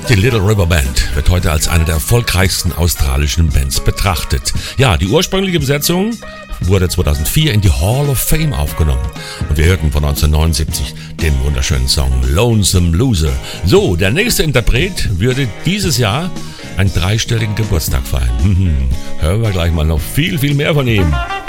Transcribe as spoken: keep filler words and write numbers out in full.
Die Little River Band wird heute als eine der erfolgreichsten australischen Bands betrachtet. Ja, die ursprüngliche Besetzung wurde zweitausendvier in die Hall of Fame aufgenommen. Und wir hörten von neunzehnhundertneunundsiebzig den wunderschönen Song Lonesome Loser. So, der nächste Interpret würde dieses Jahr einen dreistelligen Geburtstag feiern. Hören wir gleich mal noch viel, viel mehr von ihm.